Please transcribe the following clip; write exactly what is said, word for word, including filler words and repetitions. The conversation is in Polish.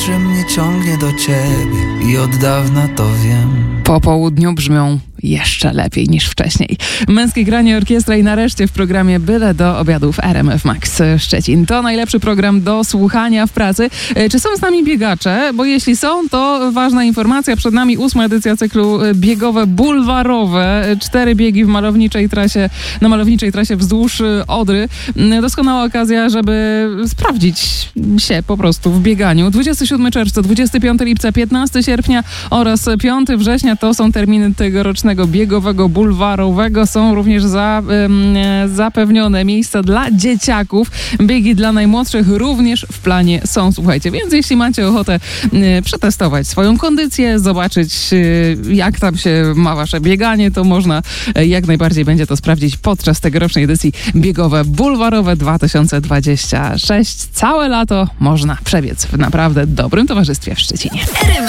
Że mnie ciągnie do ciebie i od dawna to wiem. Po południu brzmią jeszcze lepiej niż wcześniej. Męskie granie orkiestra i nareszcie w programie Byle do obiadów R M F Max Szczecin. To najlepszy program do słuchania w pracy. Czy są z nami biegacze? Bo jeśli są, to ważna informacja. Przed nami ósma edycja cyklu biegowe bulwarowe. Cztery biegi w malowniczej trasie, na malowniczej trasie wzdłuż Odry. Doskonała okazja, żeby sprawdzić się po prostu w bieganiu. dwudziestego siódmego czerwca, dwudziestego piątego lipca, piętnastego sierpnia oraz piątego września to są terminy tegorocznego biegowego bulwarowego. Są również za, um, zapewnione miejsca dla dzieciaków. Biegi dla najmłodszych również w planie są, słuchajcie. Więc jeśli macie ochotę um, przetestować swoją kondycję, zobaczyć um, jak tam się ma wasze bieganie, to można um, jak najbardziej będzie to sprawdzić podczas tegorocznej edycji biegowe bulwarowe dwa tysiące dwudziesty szósty. Całe lato można przebiec w naprawdę dobrym towarzystwie w Szczecinie.